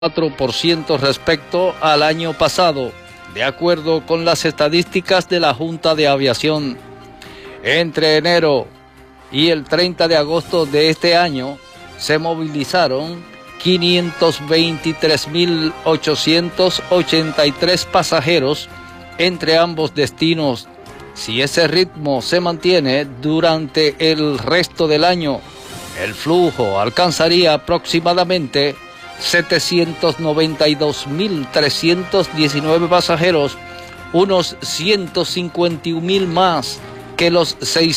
4% respecto al año pasado, de acuerdo con las estadísticas de la Junta de Aviación. Entre enero y el 30 de agosto de este año se movilizaron 523.883 pasajeros entre ambos destinos. Si ese ritmo se mantiene durante el resto del año, el flujo alcanzaría aproximadamente 792.319 pasajeros, unos 151.000 más que los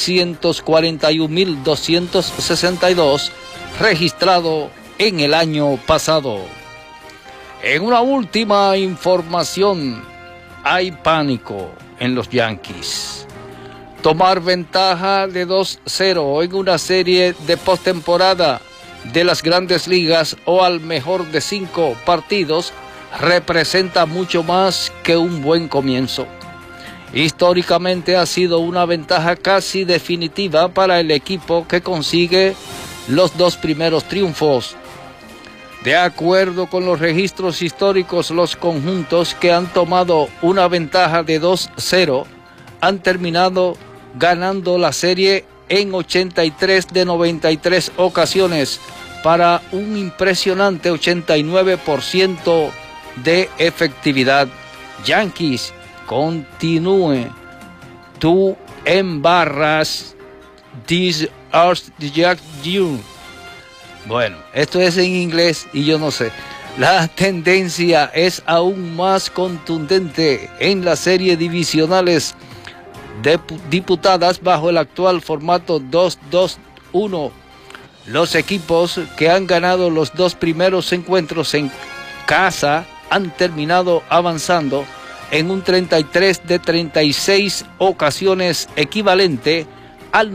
641.262 registrados en el año pasado. En una última información, hay pánico en los Yankees. Tomar ventaja de 2-0 en una serie de postemporada de las Grandes Ligas o al mejor de 5 partidos representa mucho más que un buen comienzo. Históricamente ha sido una ventaja casi definitiva para el equipo que consigue los 2 primeros triunfos. De acuerdo con los registros históricos, los conjuntos que han tomado una ventaja de 2-0 han terminado ganando la serie en 83 de 93 ocasiones para un impresionante 89% de efectividad. Yankees, continúe. Tú embarras this Ars Jack June. Bueno, esto es en inglés y yo no sé. La tendencia es aún más contundente en las series divisionales disputadas bajo el actual formato 2-2-1. Los equipos que han ganado los 2 primeros encuentros en casa han terminado avanzando en un 33 de 36 ocasiones, equivalente al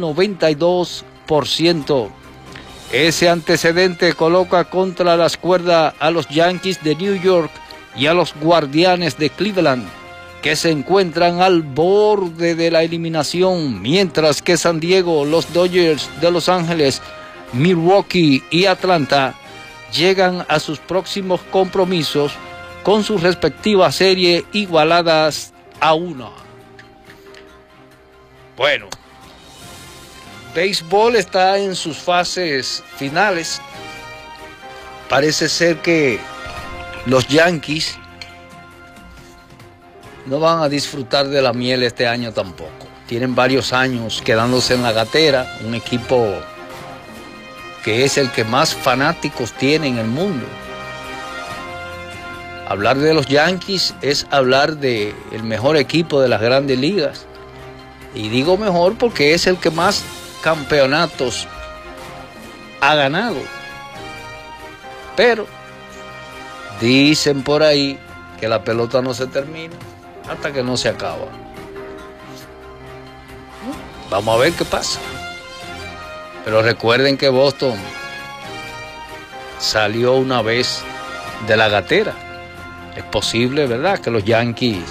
92%. Ese antecedente coloca contra las cuerdas a los Yankees de New York y a los Guardianes de Cleveland, que se encuentran al borde de la eliminación, mientras que San Diego, los Dodgers de Los Ángeles, Milwaukee y Atlanta llegan a sus próximos compromisos con sus respectivas series igualadas a 1. Bueno, béisbol está en sus fases finales. Parece ser que los Yankees no van a disfrutar de la miel este año tampoco. Tienen varios años quedándose en la gatera, un equipo que es el que más fanáticos tiene en el mundo. Hablar de los Yankees es hablar de el mejor equipo de las Grandes Ligas. Y digo mejor porque es el que más campeonatos ha ganado. Pero dicen por ahí que la pelota no se termina hasta que no se acaba. Vamos a ver qué pasa. Pero recuerden que Boston salió una vez de la gatera. Es posible, ¿verdad?, que los Yankees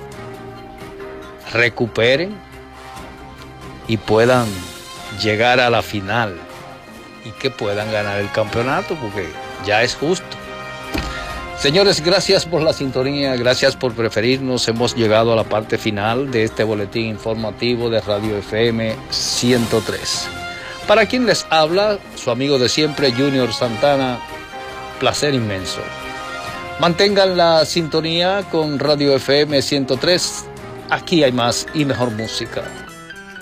recuperen y puedan llegar a la final y que puedan ganar el campeonato, porque ya es justo. Señores, gracias por la sintonía, gracias por preferirnos. Hemos llegado a la parte final de este boletín informativo de Radio FM 103. Para quien les habla, su amigo de siempre, Junior Santana, placer inmenso. Mantengan la sintonía con Radio FM 103. Aquí hay más y mejor música.